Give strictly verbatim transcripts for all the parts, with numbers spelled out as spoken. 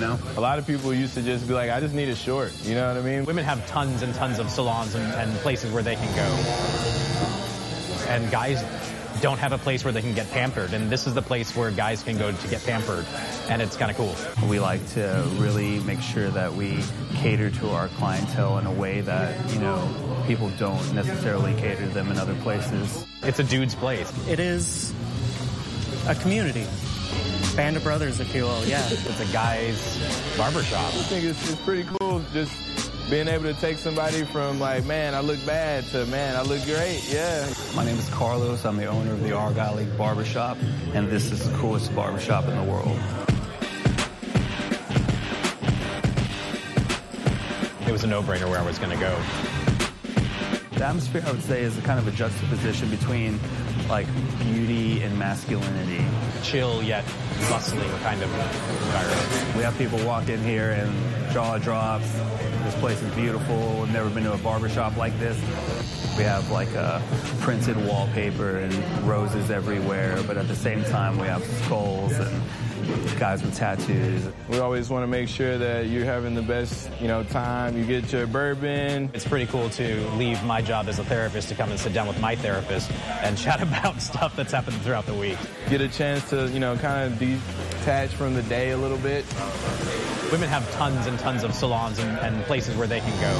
know? A lot of people used to just be like, I just need a short, you know what I mean? Women have tons and tons of salons and, and places where they can go. And guys don't have a place where they can get pampered, and this is the place where guys can go to get pampered, and it's kind of cool. We like to really make sure that we cater to our clientele in a way that, you know, people don't necessarily cater to them in other places. It's a dude's place. It is a community. Band of brothers, if you will, yeah. It's a guy's barbershop. I think it's, it's pretty cool just being able to take somebody from like, man, I look bad to, man, I look great, yeah. My name is Carlos. I'm the owner of the Argyle League Barbershop, and this is the coolest barbershop in the world. It was a no-brainer where I was going to go. The atmosphere, I would say, is a kind of a juxtaposition between, like, beauty and masculinity. Chill yet bustling kind of environment. We have people walk in here and jaw drops. This place is beautiful. We've never been to a barbershop like this. We have like a printed wallpaper and roses everywhere, but at the same time we have skulls and guys with tattoos. We always want to make sure that you're having the best, you know, time. You get your bourbon. It's pretty cool to leave my job as a therapist to come and sit down with my therapist and chat about stuff that's happened throughout the week. Get a chance to, you know, kind of detach from the day a little bit. Women have tons and tons of salons and, and places where they can go.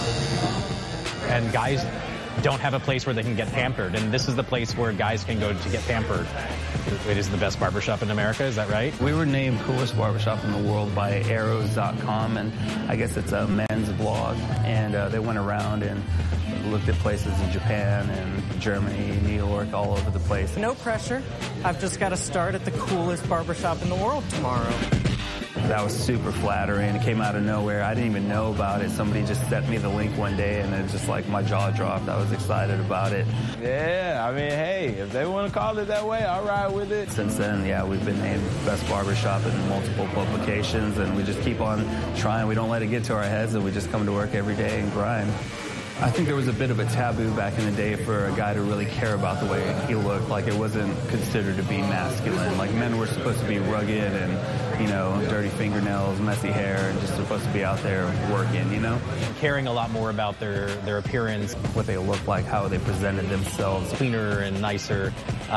And guys don't have a place where they can get pampered, and this is the place where guys can go to get pampered. It is the best barbershop in America, is that right? We were named coolest barbershop in the world by arrows dot com, and I guess it's a men's blog, and uh, they went around and looked at places in Japan and Germany, New York, all over the place. No pressure. I've just got to start at the coolest barbershop in the world tomorrow. That was super flattering. It came out of nowhere. I didn't even know about it. Somebody just sent me the link one day, and it just like my jaw dropped. I was excited about it. Yeah, I mean, hey, if they want to call it that way, I'll ride with it. Since then, yeah, we've been named best barbershop in multiple publications, and we just keep on trying. We don't let it get to our heads, and we just come to work every day and grind. I think there was a bit of a taboo back in the day for a guy to really care about the way he looked. Like, it wasn't considered to be masculine. Like, men were supposed to be rugged and, you know, dirty fingernails, messy hair, and just supposed to be out there working, you know? Caring a lot more about their, their appearance. What they looked like, how they presented themselves. Cleaner and nicer.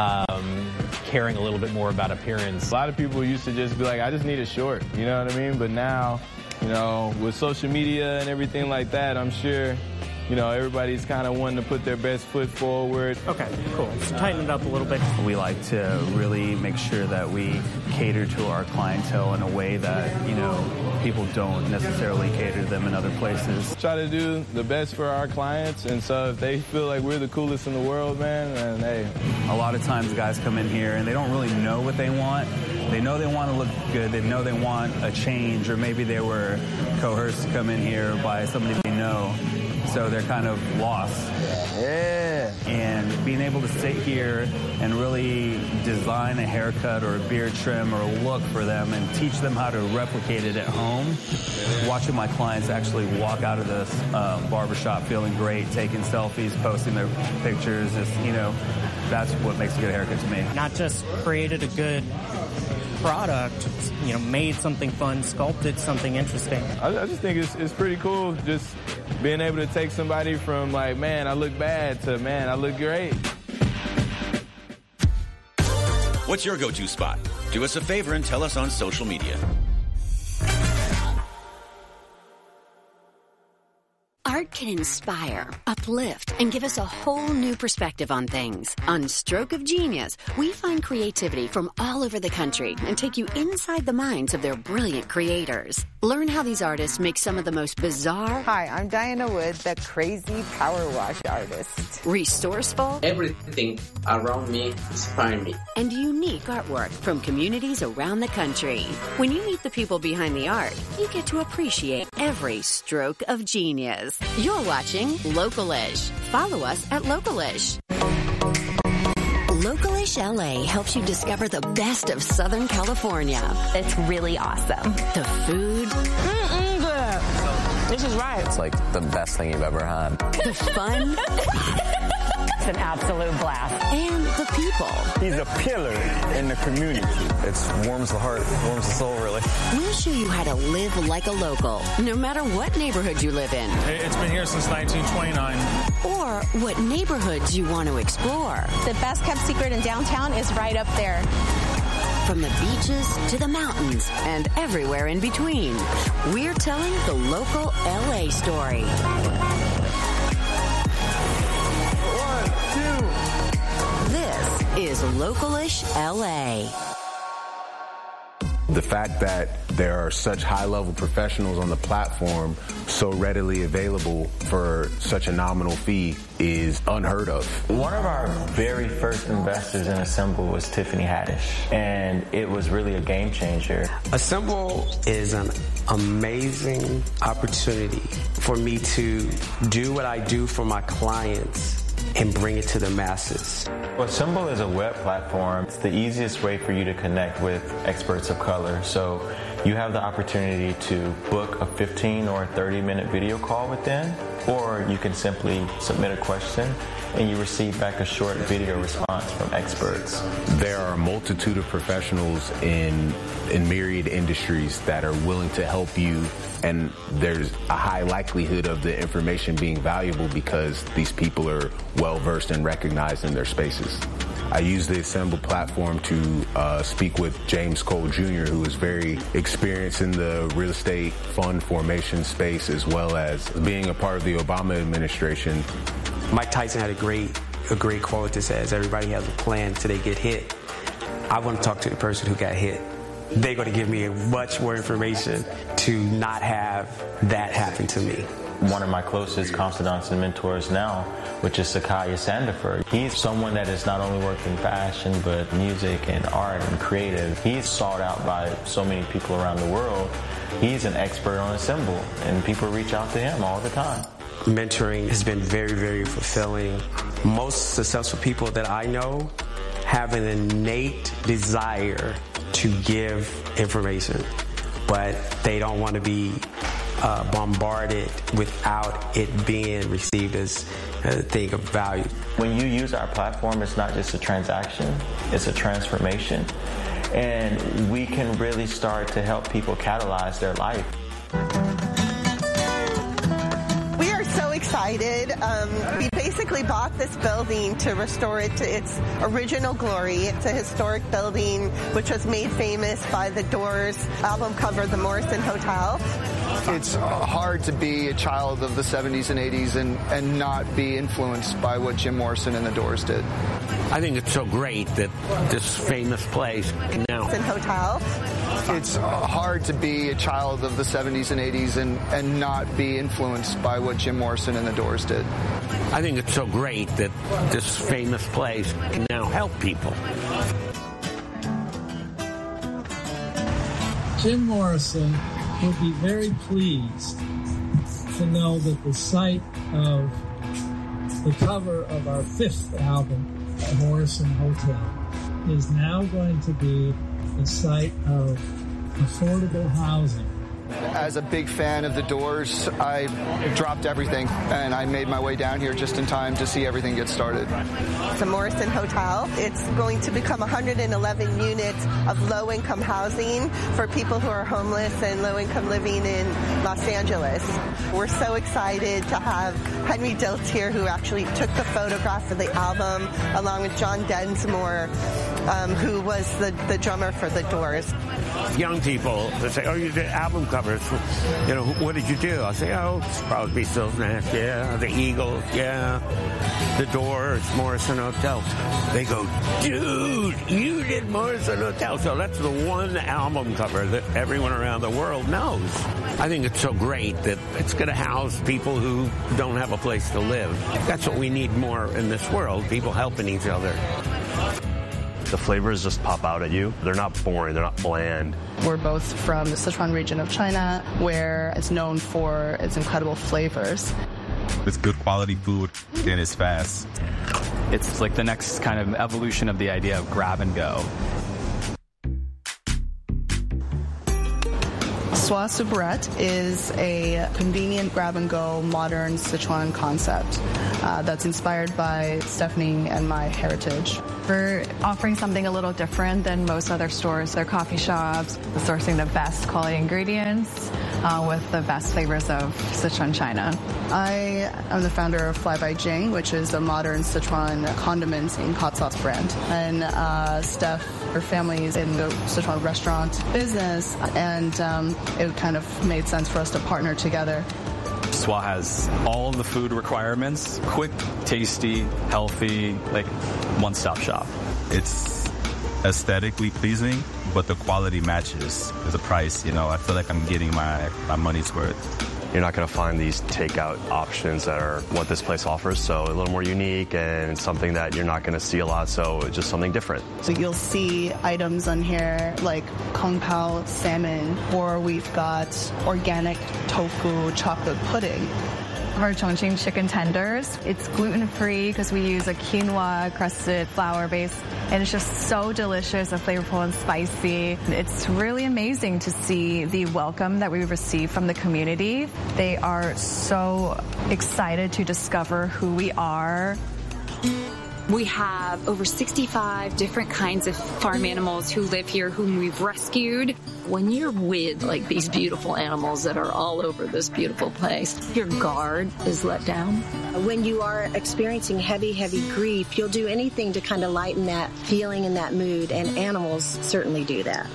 Um, caring a little bit more about appearance. A lot of people used to just be like, I just need a short, you know what I mean? But now, you know, with social media and everything like that, I'm sure, you know, everybody's kind of wanting to put their best foot forward. Okay, cool. So tighten it up a little bit. We like to really make sure that we cater to our clientele in a way that, you know, people don't necessarily cater to them in other places. Try to do the best for our clients, and so if they feel like we're the coolest in the world, man, then hey. A lot of times guys come in here and they don't really know what they want. They know they want to look good. They know they want a change, or maybe they were coerced to come in here by somebody they know. So they're kind of lost. Yeah. And being able to sit here and really design a haircut or a beard trim or a look for them and teach them how to replicate it at home. Watching my clients actually walk out of this um, barbershop feeling great, taking selfies, posting their pictures, just, you know, that's what makes a good haircut to me. Not just created a good product, you know, made something fun, sculpted something interesting. I, I just think it's, it's pretty cool just being able to take somebody from like, man, I look bad to, man, I look great. What's your go-to spot? Do us a favor and tell us on social media. Art can inspire, uplift, and give us a whole new perspective on things. On Stroke of Genius, we find creativity from all over the country and take you inside the minds of their brilliant creators. Learn how these artists make some of the most bizarre... Hi, I'm Diana Wood, the crazy power wash artist. Resourceful... Everything around me inspires me. And unique artwork from communities around the country. When you meet the people behind the art, you get to appreciate every stroke of genius. You're watching Localish. Follow us at Localish. Localish L A helps you discover the best of Southern California. It's really awesome. The food. Mm-mm, good. This is right. It's like the best thing you've ever had. The fun. It's an absolute blast. And the people. He's a pillar in the community. It warms the heart, warms the soul, really. We'll show you how to live like a local, no matter what neighborhood you live in. It's been here since nineteen twenty-nine. Or what neighborhoods you want to explore. The best kept secret in downtown is right up there. From the beaches to the mountains and everywhere in between, we're telling the local L A story. One, two. This is Localish L A. The fact that there are such high-level professionals on the platform so readily available for such a nominal fee is unheard of. One of our very first investors in Assemble was Tiffany Haddish, and it was really a game changer. Assemble is an amazing opportunity for me to do what I do for my clients and bring it to the masses. Well, Assemble is a web platform. It's the easiest way for you to connect with experts of color. So you have the opportunity to book a fifteen or thirty minute video call with them, or you can simply submit a question and you receive back a short video response from experts. There are a multitude of professionals in in myriad industries that are willing to help you, and there's a high likelihood of the information being valuable because these people are well versed and recognized in their spaces. I use the Assemble platform to uh, speak with James Cole Junior, who is very experienced in the real estate fund formation space, as well as being a part of the Obama administration. Mike Tyson had a great, a great quote that says, everybody has a plan until they get hit. I want to talk to the person who got hit. They're going to give me much more information to not have that happen to me. One of my closest confidants and mentors now, which is Sakaya Sandiford. He's someone that has not only worked in fashion, but music and art and creative. He's sought out by so many people around the world. He's an expert on Assemble, and people reach out to him all the time. Mentoring has been very, very fulfilling. Most successful people that I know have an innate desire to give information, but they don't want to be uh, bombarded without it being received as a thing of value. When you use our platform, it's not just a transaction, it's a transformation. And we can really start to help people catalyze their life. We are so excited. Um, we basically bought this building to restore it to its original glory. It's a historic building which was made famous by the Doors album cover, The Morrison Hotel. It's hard to be a child of the seventies and eighties and, and not be influenced by what Jim Morrison and the Doors did. I think it's so great that this famous place now. Hotel. It's hard to be a child of the seventies and eighties and, and not be influenced by what Jim Morrison and the Doors did. I think it's so great that this famous place can now help people. Jim Morrison would be very pleased to know that the site of the cover of our fifth album, The Morrison Hotel, is now going to be the site of affordable housing. As a big fan of the Doors, I dropped everything and I made my way down here just in time to see everything get started. The Morrison Hotel. It's going to become one hundred eleven units of low-income housing for people who are homeless and low-income living in Los Angeles. We're so excited to have Henry Diltz here, who actually took the photograph for the album, along with John Densmore, um, who was the, the drummer for the Doors. Young people, they say, oh, you did album covers. You know, what did you do? I say, oh, it's probably Sills Nash, yeah, the Eagles, yeah, the Doors, Morrison Hotel. They go, dude, you did Morrison Hotel. So that's the one album cover that everyone around the world knows. I think it's so great that it's going to house people who don't have a place to live. That's what we need more in this world, people helping each other. The flavors just pop out at you. They're not boring, they're not bland. We're both from the Sichuan region of China, where it's known for its incredible flavors. It's good quality food and it's fast. It's like the next kind of evolution of the idea of grab and go. Swa Soubrette is a convenient grab-and-go modern Sichuan concept uh, that's inspired by Stephanie and my heritage. We're offering something a little different than most other stores. They're coffee shops, sourcing the best quality ingredients uh, with the best flavors of Sichuan China. I am the founder of Fly by Jing, which is a modern Sichuan condiments and hot sauce brand. And uh, Steph, her family is in the Sichuan restaurant business, and um, it kind of made sense for us to partner together. Swa has all of the food requirements, quick, tasty, healthy, like one-stop shop. It's aesthetically pleasing, but the quality matches the price. You know, I feel like I'm getting my, my money's worth. You're not going to find these takeout options that are what this place offers, so a little more unique and something that you're not going to see a lot, so it's just something different. So you'll see items on here like Kung Pao salmon, or we've got organic tofu chocolate pudding. Our Chongqing chicken tenders. It's gluten-free because we use a quinoa-crusted flour base, and it's just so delicious and flavorful and spicy. It's really amazing to see the welcome that we receive from the community. They are so excited to discover who we are. We have over sixty-five different kinds of farm animals who live here, whom we've rescued. When you're with like these beautiful animals that are all over this beautiful place, your guard is let down. When you are experiencing heavy, heavy grief, you'll do anything to kind of lighten that feeling and that mood, and animals certainly do that.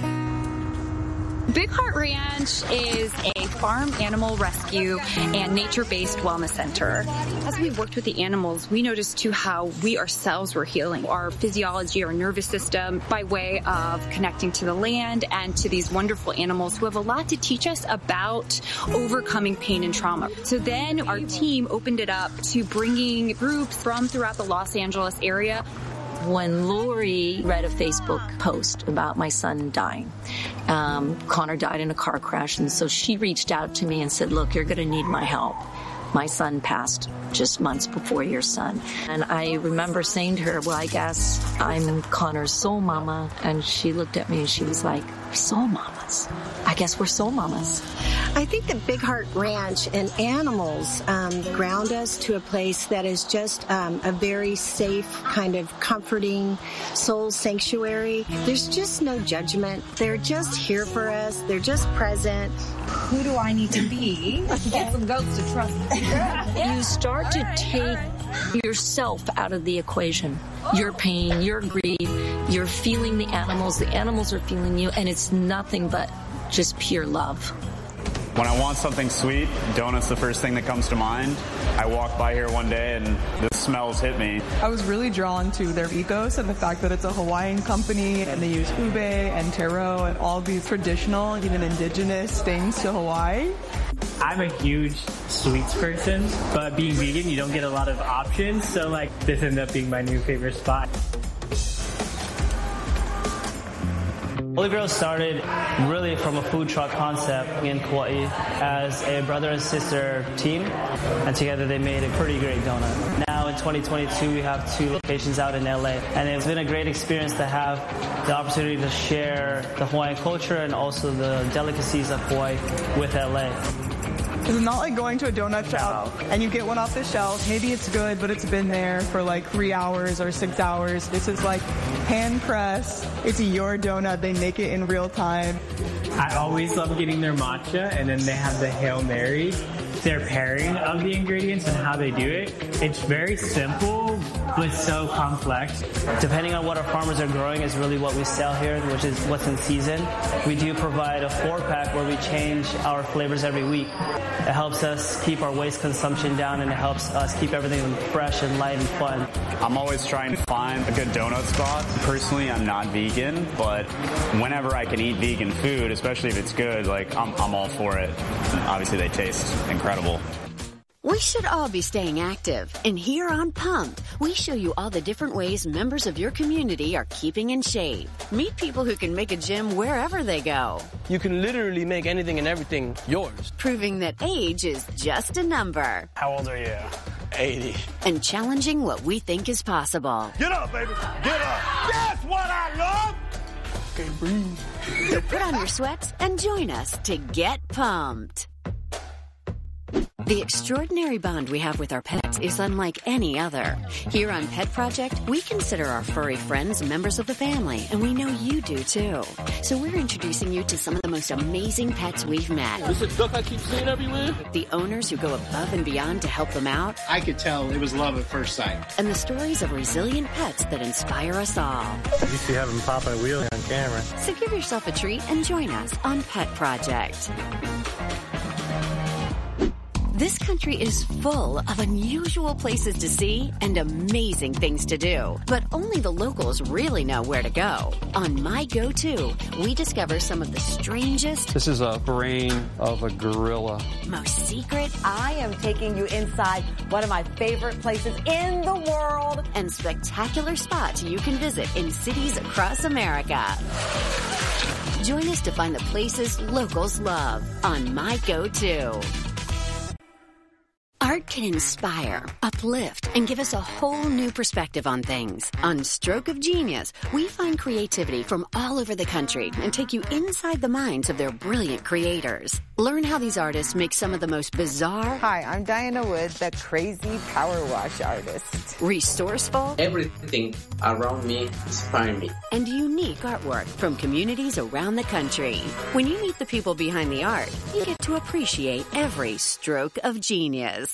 Big Heart Ranch is a farm animal rescue and nature-based wellness center. As we worked with the animals, we noticed too how we ourselves were healing our physiology, our nervous system, by way of connecting to the land and to these wonderful animals who have a lot to teach us about overcoming pain and trauma. So then our team opened it up to bringing groups from throughout the Los Angeles area. When Lori read a Facebook post about my son dying, um, Connor died in a car crash, and so she reached out to me and said, look, you're going to need my help. My son passed just months before your son. And I remember saying to her, well, I guess I'm Connor's soul mama. And she looked at me and she was like, soul mamas. I guess we're soul mamas. I think that Big Heart Ranch and animals um, ground us to a place that is just um, a very safe, kind of comforting soul sanctuary. There's just no judgment. They're just here for us. They're just present. Who do I need to be to get some goats to trust me? You start to take yourself out of the equation. Your pain, your grief, you're feeling the animals, the animals are feeling you, and it's nothing but just pure love. When I want something sweet, donut's the first thing that comes to mind. I walked by here one day and the smells hit me. I was really drawn to their ethos and the fact that it's a Hawaiian company and they use ube and taro and all these traditional, even indigenous things to Hawaii. I'm a huge sweets person, but being vegan, you don't get a lot of options, so like this ended up being my new favorite spot. Holy Grail started really from a food truck concept in Kauai as a brother and sister team, and together they made a pretty great donut. Now in twenty twenty-two we have two locations out in L A, and it's been a great experience to have the opportunity to share the Hawaiian culture and also the delicacies of Hawaii with L A. It's not like going to a donut shop and you get one off the shelf. Maybe it's good, but it's been there for like three hours or six hours. This is like hand pressed. It's your donut. They make it in real time. I always love getting their matcha, and then they have the Hail Mary. Their pairing of the ingredients and how they do it. It's very simple, but so complex. Depending on what our farmers are growing is really what we sell here, which is what's in season. We do provide a four-pack where we change our flavors every week. It helps us keep our waste consumption down, and it helps us keep everything fresh and light and fun. I'm always trying to find a good donut spot. Personally, I'm not vegan, but whenever I can eat vegan food, especially if it's good, like I'm, I'm all for it. Obviously, they taste incredible. We should all be staying active, and here on Pumped, we show you all the different ways members of your community are keeping in shape. Meet people who can make a gym wherever they go. You can literally make anything and everything yours. Proving that age is just a number. How old are you? eighty. And challenging what we think is possible. Get up, baby. Get up. That's what I love. Okay, breathe. So put on your sweats and join us to get pumped. The extraordinary bond we have with our pets is unlike any other. Here on Pet Project, we consider our furry friends members of the family, and we know you do too. So we're introducing you to some of the most amazing pets we've met. This is a duck I keep seeing everywhere. The owners who go above and beyond to help them out. I could tell it was love at first sight. And the stories of resilient pets that inspire us all. You see having popping a wheel on camera. So give yourself a treat and join us on Pet Project. This country is full of unusual places to see and amazing things to do. But only the locals really know where to go. On My Go-To, we discover some of the strangest... This is a brain of a gorilla. ...most secret... I am taking you inside one of my favorite places in the world. ...and spectacular spots you can visit in cities across America. Join us to find the places locals love on My Go-To. Art can inspire, uplift, and give us a whole new perspective on things. On Stroke of Genius, we find creativity from all over the country and take you inside the minds of their brilliant creators. Learn how these artists make some of the most bizarre... Hi, I'm Diana Wood, the crazy power wash artist. Resourceful... Everything around me inspires me. ...and unique artwork from communities around the country. When you meet the people behind the art, you get to appreciate every stroke of genius.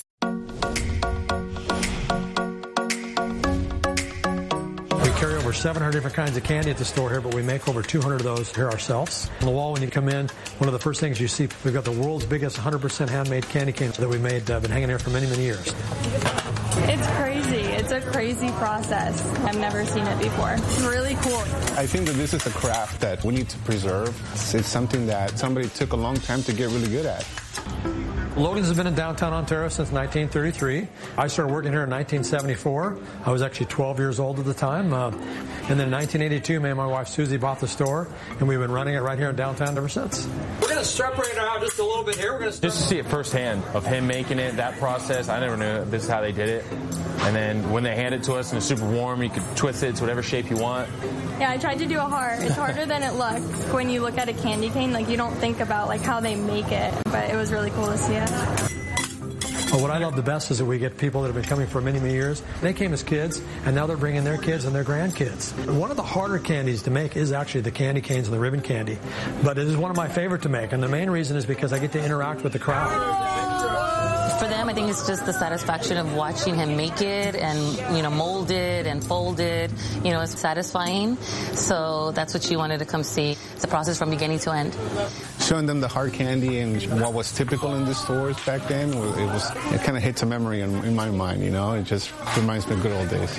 We carry over seven hundred different kinds of candy at the store here, but we make over two hundred of those here ourselves. On the wall, when you come in, one of the first things you see, we've got the world's biggest one hundred percent handmade candy canes that we made, uh, been hanging here for many, many years. It's crazy. It's a crazy process. I've never seen it before. It's really cool. I think that this is a craft that we need to preserve. It's something that somebody took a long time to get really good at. Logan's has been in downtown Ontario since nineteen thirty-three. I started working here in nineteen seventy-four. I was actually twelve years old at the time. Uh, and then in nineteen eighty-two, me and my wife Susie bought the store, and we've been running it right here in downtown ever since. We're going to separate it out just a little bit here. We're going to just to see it firsthand of him making it, that process. I never knew this is how they did it. And then when they hand it to us and it's super warm, you can twist it to whatever shape you want. Yeah, I tried to do a heart. It's harder than it looks. When you look at a candy cane, like you don't think about like how they make it, but it was really cool to see it. Well, what I love the best is that we get people that have been coming for many, many years. They came as kids, and now they're bringing their kids and their grandkids. One of the harder candies to make is actually the candy canes and the ribbon candy, but it is one of my favorite to make, and the main reason is because I get to interact with the crowd. For them, I think it's just the satisfaction of watching him make it and, you know, mold it and fold it. You know, it's satisfying. So that's what she wanted to come see. It's a process from beginning to end. Showing them the hard candy and what was typical in the stores back then, it was it kind of hits a memory in, in my mind, you know. It just reminds me of good old days.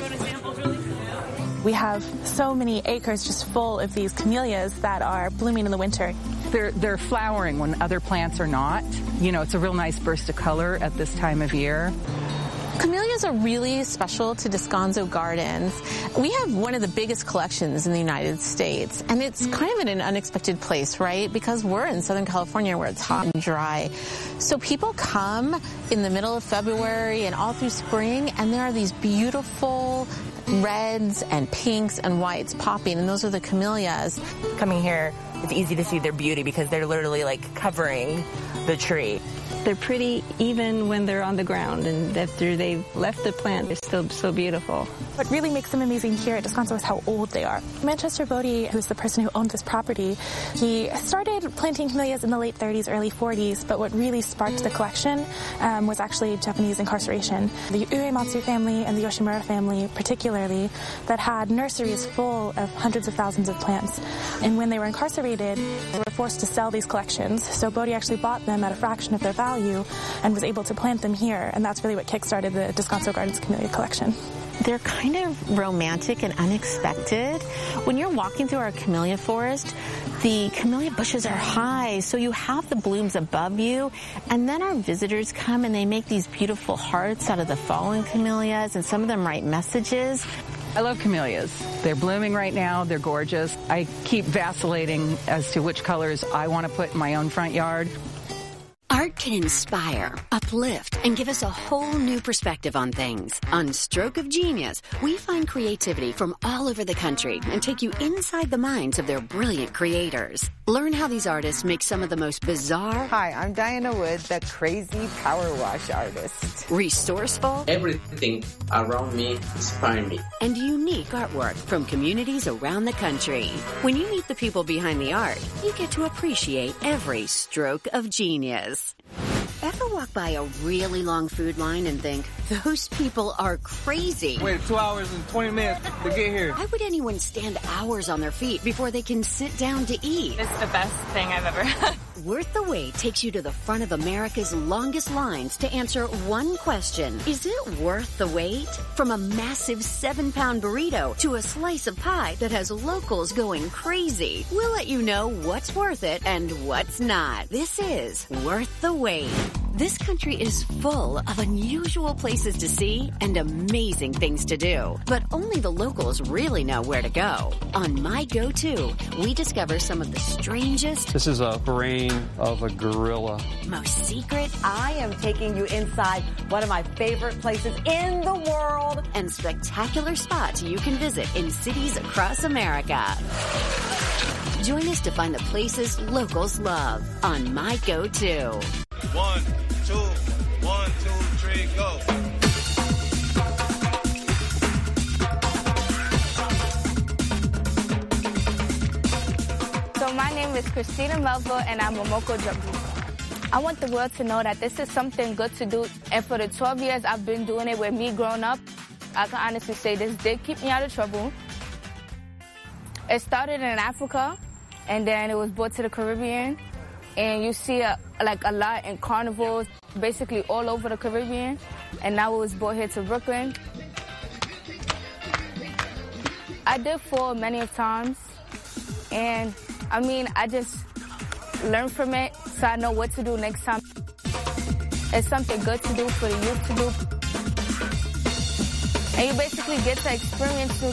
We have so many acres just full of these camellias that are blooming in the winter. They're, they're flowering when other plants are not. You know, it's a real nice burst of color at this time of year. Camellias are really special to Descanso Gardens. We have one of the biggest collections in the United States, and it's kind of in an unexpected place, right? Because we're in Southern California where it's hot and dry. So people come in the middle of February and all through spring, and there are these beautiful reds and pinks and whites popping, and those are the camellias. Coming here, it's easy to see their beauty because they're literally like covering the tree. They're pretty even when they're on the ground, and after they've left the plant, they're still so beautiful. What really makes them amazing here at Descanso is how old they are. Manchester Bodie, who's the person who owned this property, he started planting camellias in the late thirties, early forties, but what really sparked the collection um, was actually Japanese incarceration. The Uematsu family and the Yoshimura family particularly, that had nurseries full of hundreds of thousands of plants. And when they were incarcerated, they were forced to sell these collections. So Bodie actually bought them at a fraction of their value and was able to plant them here, and that's really what kickstarted the Descanso Gardens Camellia collection. They're kind of romantic and unexpected. When you're walking through our camellia forest, the camellia bushes are high, so you have the blooms above you, and then our visitors come and they make these beautiful hearts out of the fallen camellias, and some of them write messages. I love camellias. They're blooming right now. They're gorgeous. I keep vacillating as to which colors I want to put in my own front yard. Art can inspire, uplift, and give us a whole new perspective on things. On Stroke of Genius, we find creativity from all over the country and take you inside the minds of their brilliant creators. Learn how these artists make some of the most bizarre... Hi, I'm Diana Wood, the crazy power wash artist. Resourceful... Everything around me inspires me. And unique artwork from communities around the country. When you meet the people behind the art, you get to appreciate every stroke of genius. Ever walk by a really long food line and think, those people are crazy? Wait two hours and twenty minutes to get here. Why would anyone stand hours on their feet before they can sit down to eat? It's the best thing I've ever had. Worth the Wait takes you to the front of America's longest lines to answer one question. Is it worth the wait? From a massive seven-pound burrito to a slice of pie that has locals going crazy. We'll let you know what's worth it and what's not. This is Worth the Wait. This country is full of unusual places to see and amazing things to do. But only the locals really know where to go. On My Go-To, we discover some of the strangest... This is a brain of a gorilla. Most secret... I am taking you inside one of my favorite places in the world. And spectacular spots you can visit in cities across America. Join us to find the places locals love on My Go-To. One, two, one, two, three, go. So my name is Christina Melville and I'm a Momoko Jabu. I want the world to know that this is something good to do, and for the twelve years I've been doing it with me growing up, I can honestly say this did keep me out of trouble. It started in Africa and then it was brought to the Caribbean. And you see a, like a lot in carnivals, basically all over the Caribbean. And now it was brought here to Brooklyn. I did fall many of times. And I mean, I just learned from it so I know what to do next time. It's something good to do for the youth to do. And you basically get to experience new